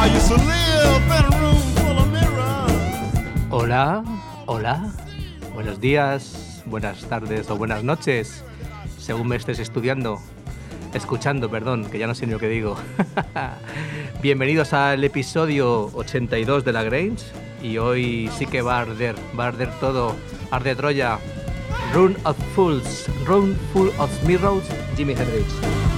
Hola, hola, buenos días, buenas tardes o buenas noches, según me estés escuchando, que ya no sé ni lo que digo. Bienvenidos al episodio 82 de La Grange, y hoy sí que va a arder todo, arde Troya. Run of Fools, Run Full of Mirrors, Jimi Hendrix.